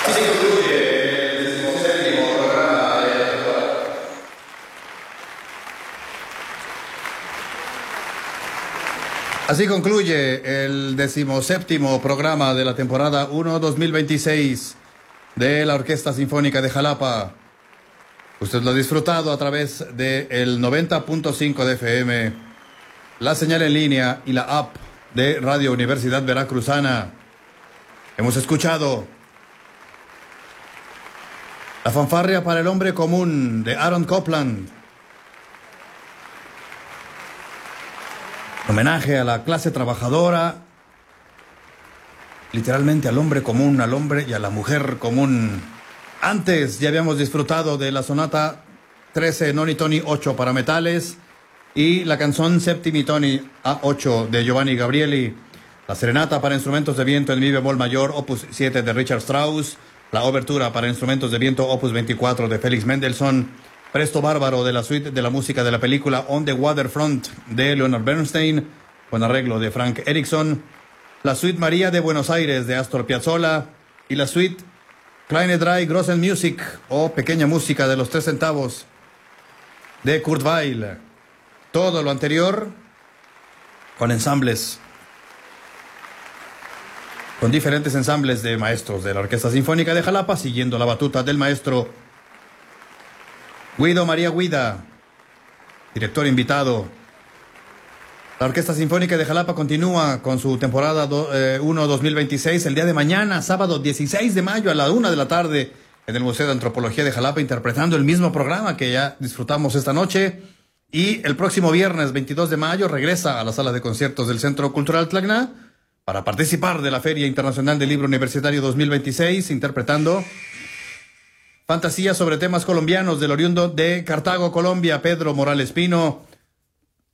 Así concluye el 17º programa de la temporada 1 2026 de la Orquesta Sinfónica de Jalapa. Usted lo ha disfrutado a través del 90.5 de FM, la señal en línea y la app de Radio Universidad Veracruzana. Hemos escuchado la fanfarria para el hombre común de Aaron Copland, homenaje a la clase trabajadora, literalmente al hombre común, al hombre y a la mujer común. Antes ya habíamos disfrutado de la sonata 13 Noni Toni 8 para metales y la canción Septimi Toni A8 de Giovanni Gabrieli, la serenata para instrumentos de viento en mi bemol mayor opus 7 de Richard Strauss, la obertura para instrumentos de viento opus 24 de Félix Mendelssohn, Presto Bárbaro de la suite de la música de la película On the Waterfront de Leonard Bernstein, con arreglo de Frank Erickson, la suite María de Buenos Aires de Astor Piazzolla y la suite Kleine Drei Grossen Musik o Pequeña Música de los 3 centavos de Kurt Weill. Todo lo anterior con ensambles, con diferentes ensambles de maestros de la Orquesta Sinfónica de Jalapa, siguiendo la batuta del maestro Guido María Guida, director invitado. La Orquesta Sinfónica de Jalapa continúa con su temporada 1 2026 el día de mañana, sábado 16 de mayo a la 1 de la tarde en el Museo de Antropología de Jalapa, interpretando el mismo programa que ya disfrutamos esta noche. Y el próximo viernes 22 de mayo regresa a la sala de conciertos del Centro Cultural Tacna para participar de la Feria Internacional del Libro Universitario 2026, interpretando fantasías sobre temas colombianos del oriundo de Cartago, Colombia, Pedro Morales Pino.